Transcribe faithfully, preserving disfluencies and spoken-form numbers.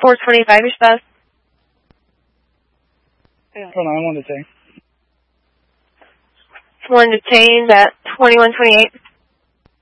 four twenty-five, your spouse. Yeah, hold on, I want to say. One detained at twenty-one twenty-eight.